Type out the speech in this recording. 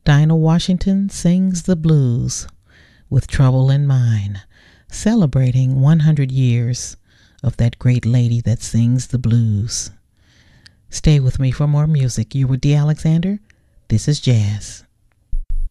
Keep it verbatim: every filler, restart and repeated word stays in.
Dinah Washington sings the blues with Trouble in Mind, celebrating one hundred years of that great lady that sings the blues. Stay with me for more music. You were D. Alexander. This is Jazz.